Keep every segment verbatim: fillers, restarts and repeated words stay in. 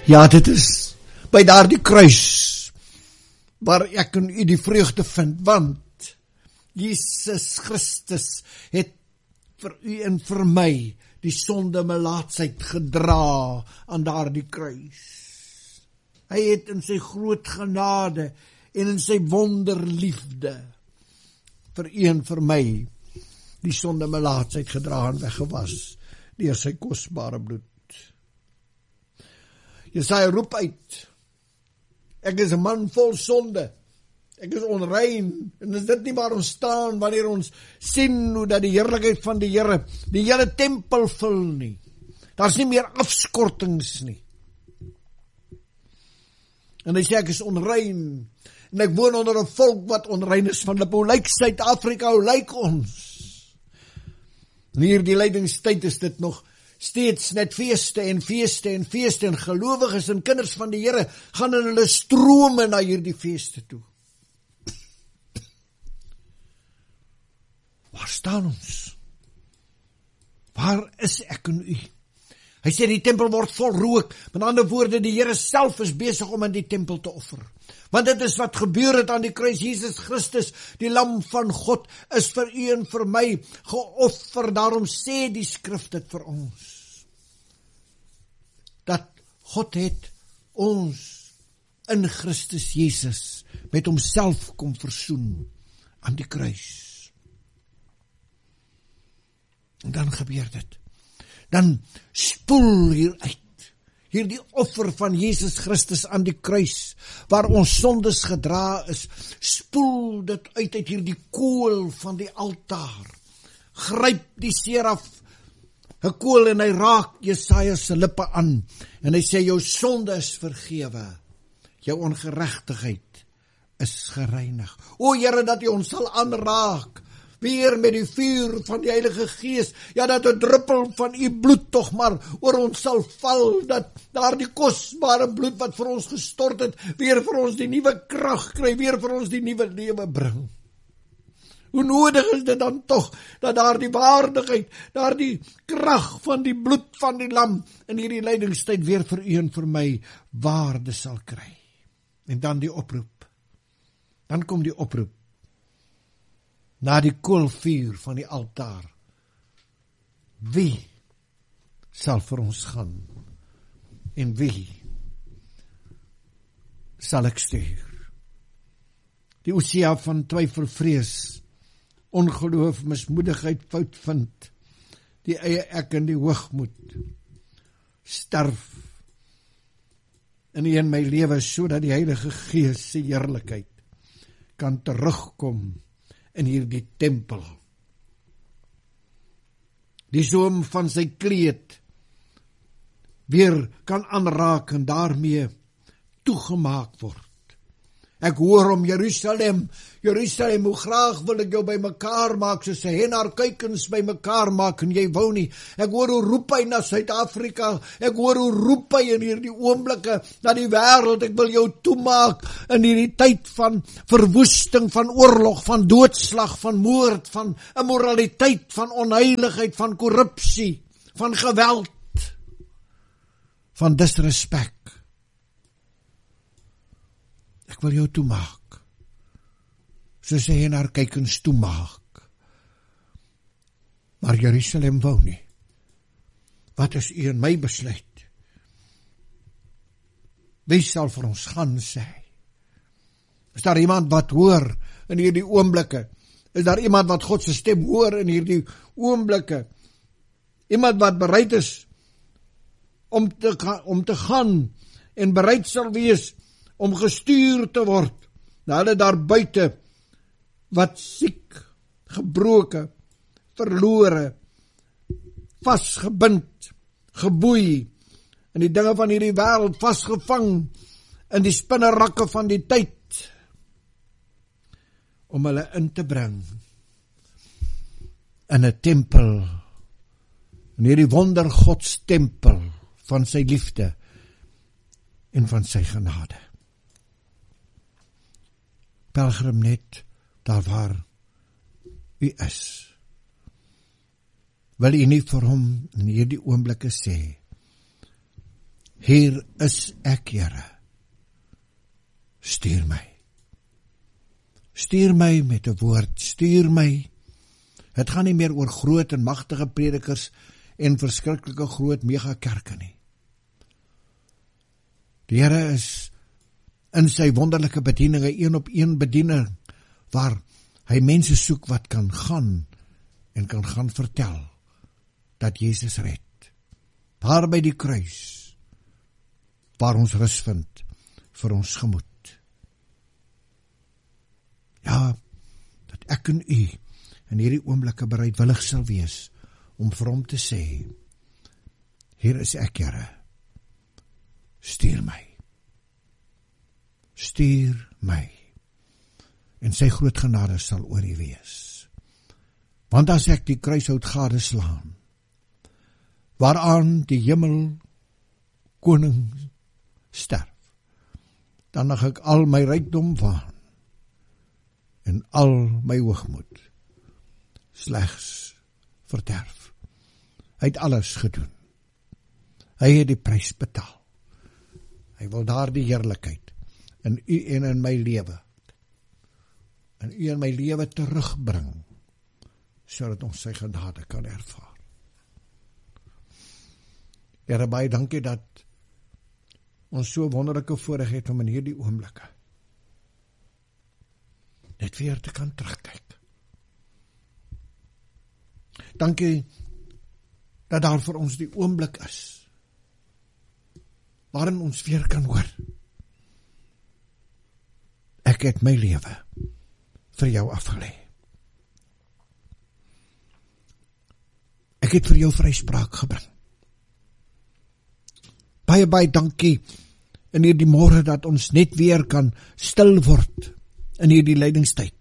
Ja, dit is by daardie kruis waar ek en u die vreugde vind, want Jesus Christus het vir u en vir my die sonde melaatsheid gedra aan daardie kruis. Hy het in sy groot genade en in sy wonderliefde vir u en vir my die sonde melaatsheid gedra en weggewas deur sy kosbare bloed. Jesaja roep uit, ek is 'n man vol sonde, ek is onrein, en is dit nie waar ons staan, wanneer ons sien hoe dat die heerlikheid van die Here die hele tempel vul nie, daar is nie meer afskortings nie, en hy sê ek is onrein, en ek woon onder 'n volk wat onrein is van lippe, hoe lyk Suid-Afrika, hoe lyk ons, en hier die lydingstyd is dit nog steeds net feeste en feeste en feeste en gelowiges en kinders van die Here gaan in hulle strome na hierdie feeste toe. Waar staan ons? Waar is ek en u? Hy sê die tempel word vol rook, met ander woorde die Here self is besig om in die tempel te offer. Want dit is wat gebeur het aan die kruis. Jesus Christus, die lam van God, is vir u en vir my geoffer. Daarom sê die skrif dit vir ons, dat God het ons in Christus Jesus met homself kom versoen aan die kruis. En dan gebeur dit. Dan spoel hier uit, hier die offer van Jesus Christus aan die kruis, waar ons sondes gedra is, spoel dit uit uit hier die kool van die altaar, gryp die seraf, 'n kool en hy raak Jesaja se lippe aan, en hy sê jou sonde is vergewe, jou ongeregtigheid is gereinig. O Here, dat U ons sal aanraak, weer met die vuur van die Heilige Gees, ja, dat 'n druppel van U bloed tog maar oor ons sal val, dat daar die kosbare bloed wat vir ons gestort het, weer vir ons die nuwe krag kry, weer vir ons die nuwe lewe bring. Hoe nodig is dit dan tog, dat daar die waardigheid, daar die krag van die bloed van die lam, in hierdie lydingstyd weer vir u en vir my waarde sal kry. En dan die oproep, dan kom die oproep, na die koolvuur van die altaar, wie sal vir ons gaan, en wie sal ek stuur? Die oseaan van twyfel, vrees, ongeloof, mismoedigheid, fout vind, die eie ek en die hoogmoed, sterf in die in my lewe, so dat die Heilige Gees se heerlikheid kan terugkom in hierdie tempel. Die zoom van sy kleed weer kan aanraak en daarmee toegemaak word. Ek hoor om Jerusalem, Jerusalem, hoe graag wil ek jou by mekaar maak, soos hy en haar kuikens by mekaar maak, en jy wou nie. Ek hoor hoe roep hy na Suid-Afrika, ek hoor hoe roep hy in hierdie oomblikke, na die wêreld, ek wil jou toemaak, in hierdie tyd van verwoesting, van oorlog, van doodslag, van moord, van immoraliteit, van onheiligheid, van korrupsie, van geweld, van disrespek. Ek wil jou toemaak, soos hy en haar kykens toemaak. Maar Jerusalem wou nie. Wat is u en my besluit? Wie sal vir ons gaan, sê hy? Is daar iemand wat hoor in hierdie oomblikke? Is daar iemand wat God se stem hoor in hierdie oomblikke? Iemand wat bereid is om te, om te gaan en bereid sal wees om gestuur te word na hulle daar buite wat siek, gebroke, verlore, vasgebind, geboei in die dinge van hierdie wêreld, vasgevang in die spinnerakke van die tyd, om hulle in te bring in 'n tempel, in hierdie wondergodstempel van sy liefde en van sy genade. Pelgrim, net daar waar u is, wil u nie vir hom in hierdie oomblikke sê, hier is ek, Here. Stuur my. Stuur my met 'n woord, stuur my. Het gaan nie meer oor groot en magtige predikers en verskriklike groot megakerke nie. Die Here is in sy wonderlike bedieninge een op een bediening, waar hy mense soek wat kan gaan en kan gaan vertel dat Jesus red. Daar by die kruis, waar ons rus vind vir ons gemoed. Ja, dat ek en u in hierdie oomblikke bereidwillig sal wees om vir hom te sê, hier is ek, Here, stuur my. Stuur my. En sy groot genade sal oor u wees. Want as ek die kruishout gadeslaan, waaraan die hemel koning sterf, dan mag ek al my rykdom waan en al my hoogmoed slegs verderf. Hy het alles gedoen. Hy het die prys betaal. Hy wil daar die heerlikheid in u en in my lewe, in u en my lewe terugbring, sodat ons sy genade kan ervaar. Here, baie dankie dat ons so wonderlike voorreg het om in hierdie oomblikke net weer te kan terugkyk. Dankie dat daar vir ons die oomblik is waarin ons weer kan hoor, ek het my lewe vir jou afgelê. Ek het vir jou vryspraak gebring. Baie, baie dankie in hierdie môre dat ons net weer kan stil word in hierdie lydingstyd.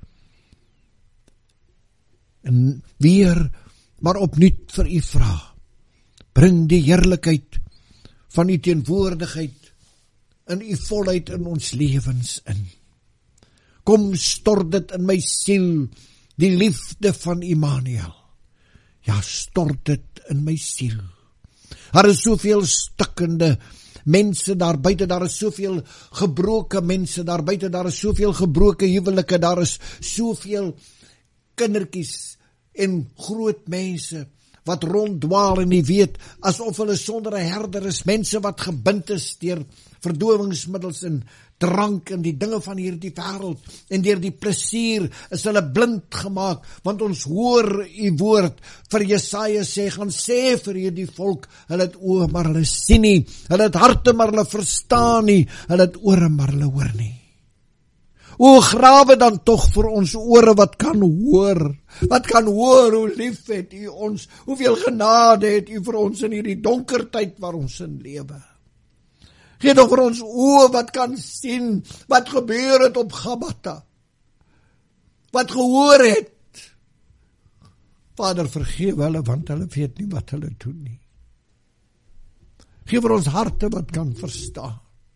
En weer maar opnuut vir u vra, bring die heerlikheid van u teenwoordigheid in u volheid in ons lewens in. Kom stort dit in my siel, die liefde van Immanuel. Ja, stort dit in my siel. Daar is soveel stikkende mense daar buite, daar is soveel gebroke mense daar buite, daar is soveel gebroke huwelike, daar is soveel kindertjies en groot mense wat ronddwaal en nie weet, asof hulle sonder 'n herder is, mense wat gebind is deur verdowingsmiddels en drank en die dinge van hierdie wêreld, en deur die plesier is hulle blind gemaak, want ons hoor u woord vir Jesaja sê, gaan sê vir hierdie volk, hulle het oë maar hulle sien nie, hulle het harte maar hulle verstaan nie, hulle het ore maar hulle hoor nie. O, grawe dan tog vir ons ore wat kan hoor, wat kan hoor hoe lief het u ons, hoeveel genade het u vir ons in hierdie donker tyd waar ons in lewe. Gee toch vir ons oë wat kan sien, wat gebeur het op Gabata, wat gehoor het. Vader, vergewe hulle, want hulle weet nie wat hulle doen nie. Gee vir ons harte wat kan verstaan,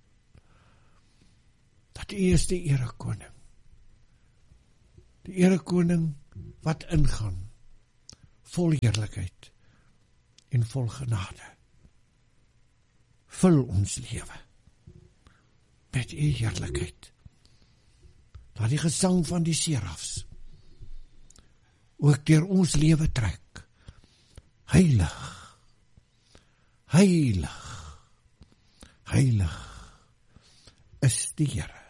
dat u is die erekoning, die erekoning wat ingaan, vol heerlikheid en vol genade. Vul ons lewe met u heerlikheid. Laat die gesang van die serafs ook deur ons lewe trek. Heilig, heilig, heilig is die Here.